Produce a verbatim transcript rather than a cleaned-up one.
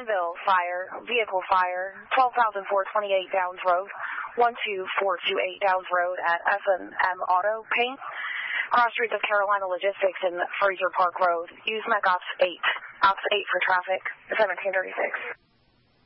Pineville, fire, vehicle fire, twelve thousand four hundred twenty-eight Downs Road, one two four two eight Downs Road at S and M Auto Paint, cross streets of Carolina Logistics and Fraser Park Road. Use M E C Ops eight, Ops eight for traffic, seventeen thirty-six.